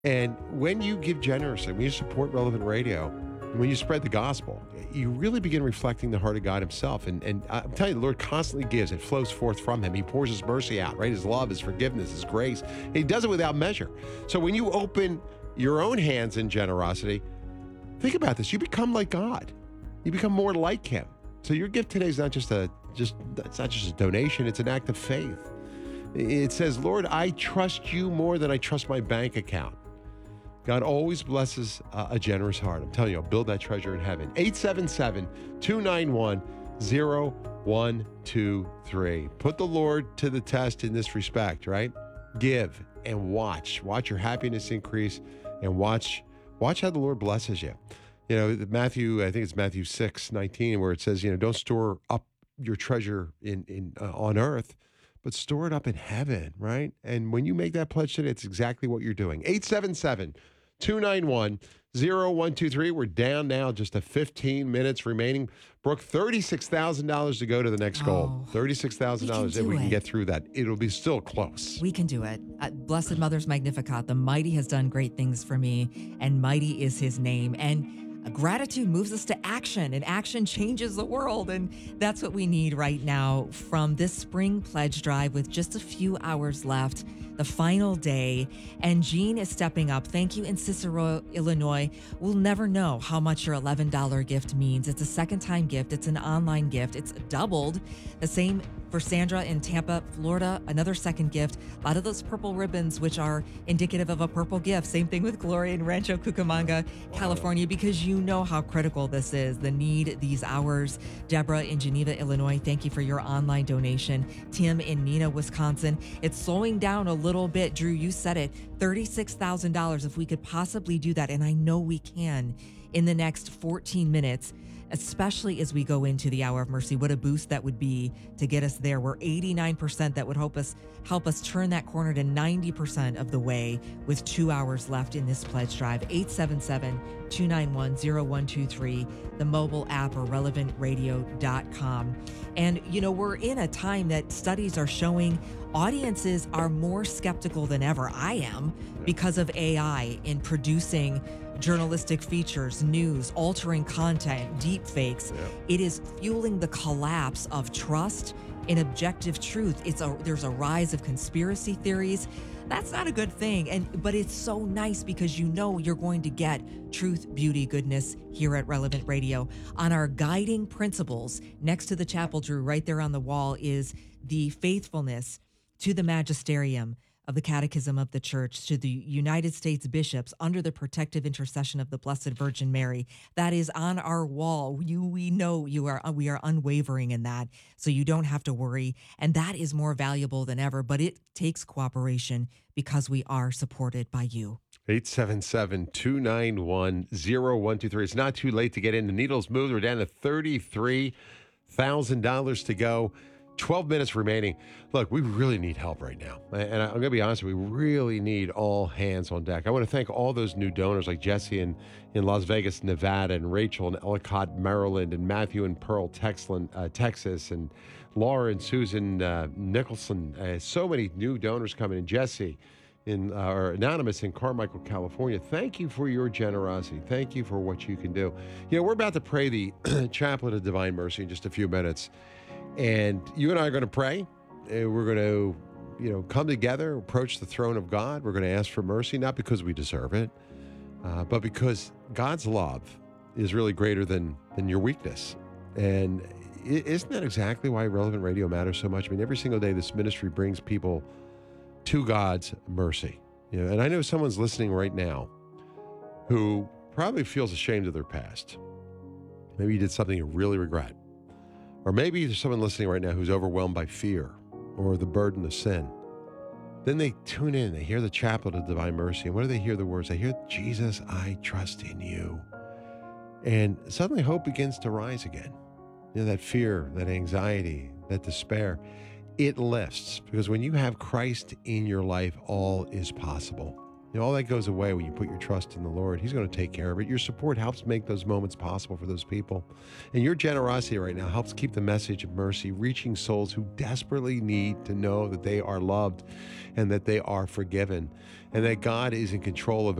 And when you give generously, when you support Relevant Radio, when you spread the gospel, you really begin reflecting the heart of God himself. And I'm telling you, the Lord constantly gives. It flows forth from him. He pours his mercy out, right? His love, his forgiveness, his grace. And he does it without measure. So when you open your own hands in generosity, think about this. You become like God. You become more like him. So your gift today is not just it's not just a donation. It's an act of faith. It says, Lord, I trust you more than I trust my bank account. God always blesses a generous heart. I'm telling you, I'll build that treasure in heaven. 877-291-0123. Put the Lord to the test in this respect, right? Give and watch. Watch your happiness increase and watch how the Lord blesses you. You know, Matthew, I think it's Matthew 6:19, where it says, don't store up your treasure in on earth, but store it up in heaven, right? And when you make that pledge today, it's exactly what you're doing. 877-291-0123. We're down now, just 15 minutes remaining. Brooke, $36,000 to go to the next goal. $36,000 if we can get through that. It'll be still close. We can do it. Blessed Mother's Magnificat, the mighty has done great things for me, and mighty is his name. And gratitude moves us to action, and action changes the world. And that's what we need right now from this spring pledge drive with just a few hours left, the final day. And Jean is stepping up. Thank you in Cicero, Illinois. We'll never know how much your $11 gift means. It's a second-time gift. It's an online gift. It's doubled. The same for Sandra in Tampa, Florida, another second gift. A lot of those purple ribbons, which are indicative of a purple gift. Same thing with Gloria in Rancho Cucamonga, California, because you know how critical this is, the need these hours. Deborah in Geneva, Illinois, thank you for your online donation. Tim in Neenah, Wisconsin. It's slowing down a little bit. Drew, you said it, $36,000. If we could possibly do that, and I know we can, in the next 14 minutes, especially as we go into the hour of mercy. What a boost that would be to get us there. We're 89%. That would help us turn that corner to 90% of the way with 2 hours left in this pledge drive. 877-291-0123, the mobile app or relevantradio.com. And, we're in a time that studies are showing audiences are more skeptical than ever. I am, because of AI in producing journalistic features, news, altering content, deep fakes. It is fueling the collapse of trust in objective truth. There's a rise of conspiracy theories. That's not a good thing. But it's so nice because you're going to get truth, beauty, goodness here at Relevant Radio. On our guiding principles, next to the chapel, Drew, right there on the wall, is the faithfulness to the magisterium of the Catechism of the Church, to the United States bishops under the protective intercession of the Blessed Virgin Mary. That is on our wall. We know we are unwavering in that, so you don't have to worry. And that is more valuable than ever, but it takes cooperation because we are supported by you. 877-291-0123. It's not too late to get in. The needle's moved. We're down to $33,000 to go. 12 minutes remaining. Look, we really need help right now. And I'm going to be honest, we really need all hands on deck. I want to thank all those new donors like Jesse in Las Vegas, Nevada, and Rachel in Ellicott, Maryland, and Matthew and Pearl, Texas, and Laura and Susan Nicholson. So many new donors coming in. Jesse or Anonymous in Carmichael, California. Thank you for your generosity. Thank you for what you can do. We're about to pray the Chaplet of Divine Mercy in just a few minutes. And you and I are going to pray. We're going to, come together, approach the throne of God. We're going to ask for mercy, not because we deserve it, but because God's love is really greater than your weakness. And isn't that exactly why Relevant Radio matters so much? I mean, every single day this ministry brings people to God's mercy. And I know someone's listening right now who probably feels ashamed of their past. Maybe you did something you really regret. Or maybe there's someone listening right now who's overwhelmed by fear or the burden of sin. Then they tune in, they hear the Chaplet of Divine Mercy, and what do they hear the words? They hear, Jesus, I trust in you. And suddenly hope begins to rise again. That fear, that anxiety, that despair, it lifts. Because when you have Christ in your life, all is possible. All that goes away when you put your trust in the Lord. He's going to take care of it. Your support helps make those moments possible for those people. And your generosity right now helps keep the message of mercy reaching souls who desperately need to know that they are loved and that they are forgiven and that God is in control of